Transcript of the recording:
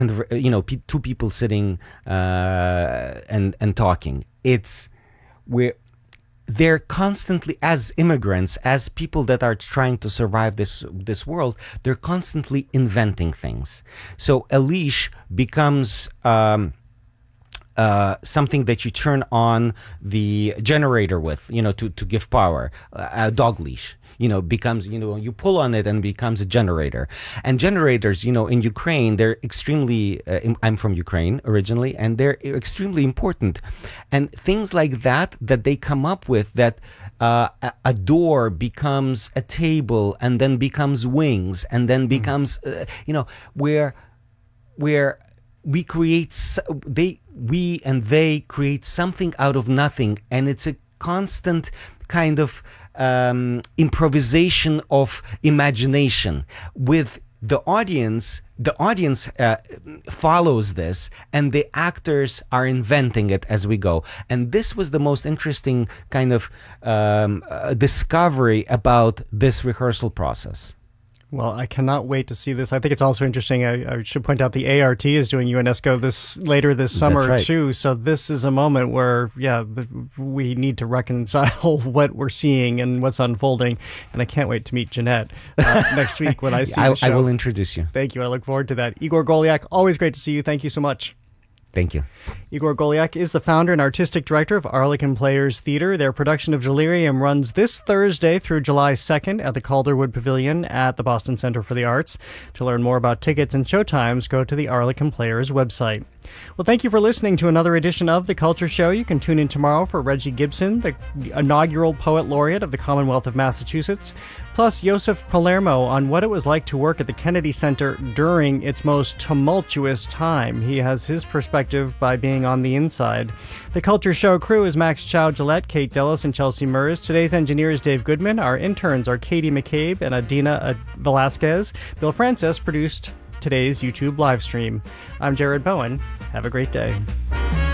and two people sitting and talking. It's where they're constantly, as immigrants, as people that are trying to survive this world, they're constantly inventing things. So a leash becomes something that you turn on the generator with, to give power. A dog leash, becomes, you pull on it and becomes a generator. And generators, in Ukraine, they're extremely, I'm from Ukraine originally, and they're extremely important. And things like that they come up with, that a door becomes a table, and then becomes wings, and then becomes, where we create, we and they create something out of nothing, and it's a constant kind of improvisation of imagination with the audience. The audience follows this, and the actors are inventing it as we go. And this was the most interesting kind of discovery about this rehearsal process. Well, I cannot wait to see this. I think it's also interesting. I should point out the ART is doing UNESCO later this summer, right, too. So this is a moment where, we need to reconcile what we're seeing and what's unfolding. And I can't wait to meet Jeanette next week when I see the show. I will introduce you. Thank you. I look forward to that. Igor Goliak, always great to see you. Thank you so much. Thank you. Igor Goliak is the founder and artistic director of Arlequin Players Theater. Their production of Delirium runs this Thursday through July 2nd at the Calderwood Pavilion at the Boston Center for the Arts. To learn more about tickets and showtimes, go to the Arlequin Players website. Well, thank you for listening to another edition of The Culture Show. You can tune in tomorrow for Reggie Gibson, the inaugural Poet Laureate of the Commonwealth of Massachusetts, plus Joseph Palermo on what it was like to work at the Kennedy Center during its most tumultuous time. He has his perspective by being on the inside. The Culture Show crew is Max Chow-Gillette, Kate Dellis, and Chelsea Mers. Today's engineer is Dave Goodman. Our interns are Katie McCabe and Adina Velasquez. Bill Francis produced today's YouTube live stream. I'm Jared Bowen. Have a great day.